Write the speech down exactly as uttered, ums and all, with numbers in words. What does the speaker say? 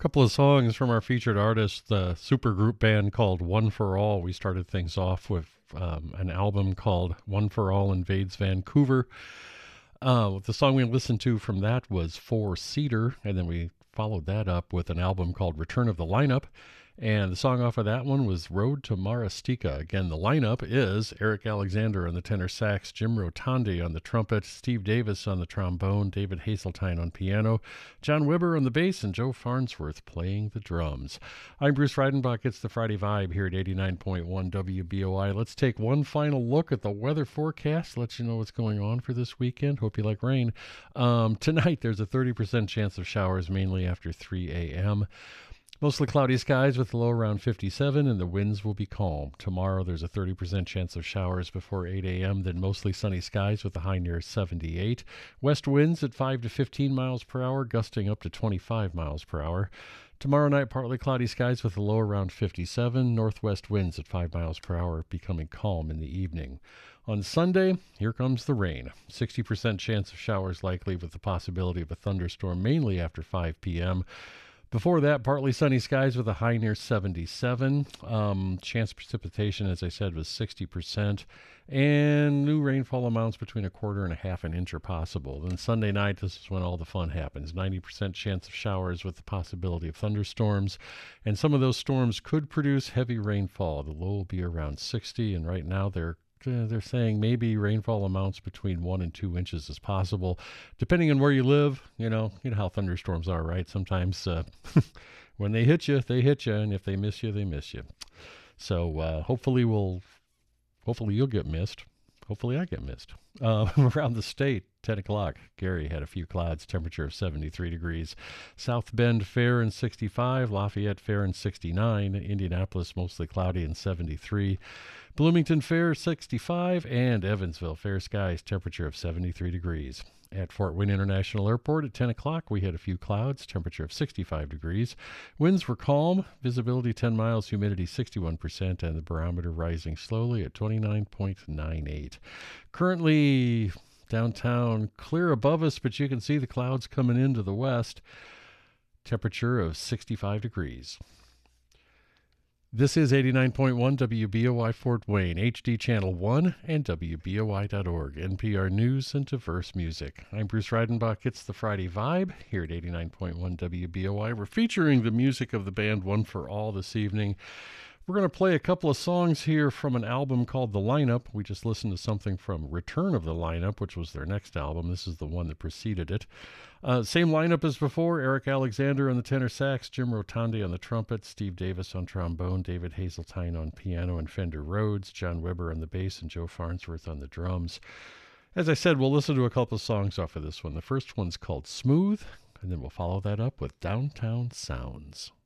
Couple of songs from our featured artist, the supergroup band called One for All. We started things off with um, an album called One for All Invades Vancouver. Uh, the song we listened to from that was Four Seater, and then we followed that up with an album called Return of the Lineup. And the song off of that one was Road to Maristika. Again, the lineup is Eric Alexander on the tenor sax, Jim Rotondi on the trumpet, Steve Davis on the trombone, David Hazeltine on piano, John Weber on the bass, and Joe Farnsworth playing the drums. I'm Bruce Reidenbach. It's the Friday Vibe here at eighty-nine point one W B O I. Let's take one final look at the weather forecast, let you know what's going on for this weekend. Hope you like rain. Um, tonight, there's a thirty percent chance of showers, mainly after three a.m., Mostly cloudy skies with a low around fifty-seven, and the winds will be calm. Tomorrow, there's a thirty percent chance of showers before eight a.m., then mostly sunny skies with a high near seventy-eight. West winds at five to fifteen miles per hour, gusting up to twenty-five miles per hour. Tomorrow night, partly cloudy skies with a low around fifty-seven. Northwest winds at five miles per hour, becoming calm in the evening. On Sunday, here comes the rain. sixty percent chance of showers likely with the possibility of a thunderstorm, mainly after five p.m., Before that, partly sunny skies with a high near seventy-seven. Um, chance of precipitation, as I said, was sixty percent. And new rainfall amounts between a quarter and a half an inch are possible. Then Sunday night, this is when all the fun happens. ninety percent chance of showers with the possibility of thunderstorms. And some of those storms could produce heavy rainfall. The low will be around sixty. And right now, they're Uh, they're saying maybe rainfall amounts between one and two inches is possible, depending on where you live. You know, you know how thunderstorms are, right? Sometimes uh, when they hit you, they hit you, and if they miss you, they miss you. So uh, hopefully we'll, hopefully you'll get missed. Hopefully I get missed. Uh, around the state, ten o'clock, Gary had a few clouds, temperature of seventy-three degrees. South Bend, fair and sixty-five. Lafayette, fair and sixty-nine. Indianapolis, mostly cloudy and seventy-three. Bloomington, fair, sixty-five. And Evansville, fair skies, temperature of seventy-three degrees. At Fort Wayne International Airport at ten o'clock, we had a few clouds, temperature of sixty-five degrees. Winds were calm, visibility ten miles, humidity sixty-one percent, and the barometer rising slowly at twenty-nine point nine eight. Currently, downtown clear above us, but you can see the clouds coming into the west. Temperature of sixty-five degrees. This is eighty-nine point one W B O I Fort Wayne, H D Channel one, and W B O I dot org, N P R News and diverse music. I'm Bruce Reidenbach. It's the Friday Vibe here at eighty-nine point one W B O I. We're featuring the music of the band One for All this evening. We're going to play a couple of songs here from an album called The Lineup. We just listened to something from Return of the Lineup, which was their next album. This is the one that preceded it. Uh, same lineup as before. Eric Alexander on the tenor sax, Jim Rotondi on the trumpet, Steve Davis on trombone, David Hazeltine on piano and Fender Rhodes, John Weber on the bass, and Joe Farnsworth on the drums. As I said, we'll listen to a couple of songs off of this one. The first one's called Smooth, and then we'll follow that up with Downtown Sounds.